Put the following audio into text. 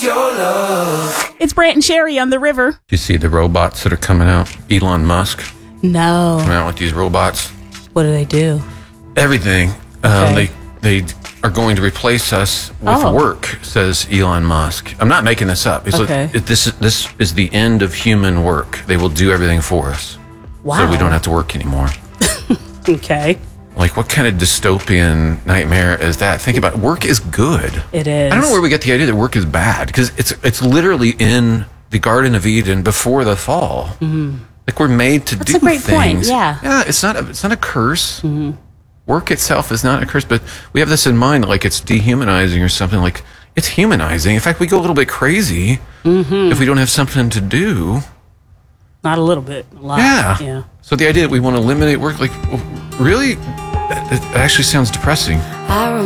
your love. It's Brant and Sherry on the river. Do you see the robots that are coming out? Elon Musk No. coming out with these robots. What do they do? Everything. Okay. They are going to replace us with work, says Elon Musk. I'm not making this up. It's Okay. this is the end of human work. They will do everything for us. Wow. So we don't have to work anymore. Okay. Like, what kind of dystopian nightmare is that? Think about it. Work is good. It is. I don't know where we get the idea that work is bad, because it's literally in the Garden of Eden before the fall. Mm-hmm. Like, we're made to do a great things. point, yeah. Yeah, it's not a curse. Mm-hmm. Work itself is not a curse, but we have this in mind, like it's dehumanizing or something. Like, it's humanizing. In fact, we go a little bit crazy if we don't have something to do. Not a little bit. A lot. Yeah. So the idea that we want to eliminate work, like, really, it actually sounds depressing.